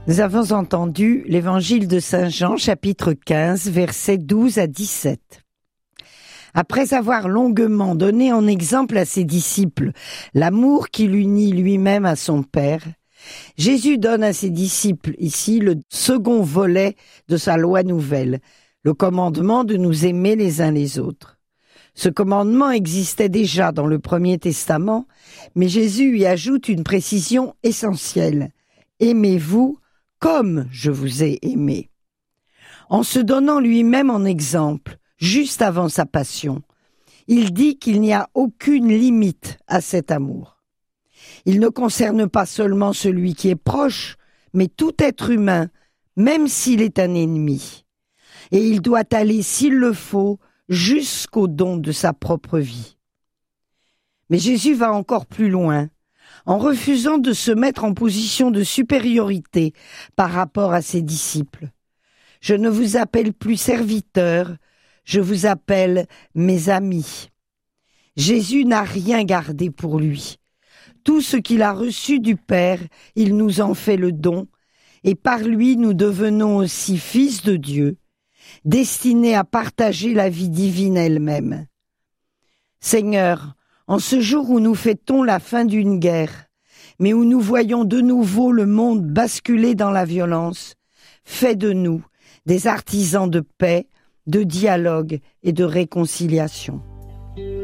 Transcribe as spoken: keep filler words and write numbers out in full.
Nous avons entendu l'évangile de Saint Jean, chapitre quinze, versets douze à dix-sept. Après avoir longuement donné en exemple à ses disciples l'amour qu'il unit lui-même à son Père, Jésus donne à ses disciples ici le second volet de sa loi nouvelle, le commandement de nous aimer les uns les autres. Ce commandement existait déjà dans le Premier Testament, mais Jésus y ajoute une précision essentielle. Aimez-vous comme je vous ai aimé. En se donnant lui-même en exemple, juste avant sa passion, il dit qu'il n'y a aucune limite à cet amour. Il ne concerne pas seulement celui qui est proche, mais tout être humain, même s'il est un ennemi. Et il doit aller, s'il le faut, jusqu'au don de sa propre vie. Mais Jésus va encore plus loin, en refusant de se mettre en position de supériorité par rapport à ses disciples. Je ne vous appelle plus serviteurs, je vous appelle mes amis. Jésus n'a rien gardé pour lui. Tout ce qu'il a reçu du Père, il nous en fait le don, et par lui nous devenons aussi fils de Dieu, destinés à partager la vie divine elle-même. Seigneur, en ce jour où nous fêtons la fin d'une guerre, mais où nous voyons de nouveau le monde basculer dans la violence, fais de nous des artisans de paix, de dialogue et de réconciliation.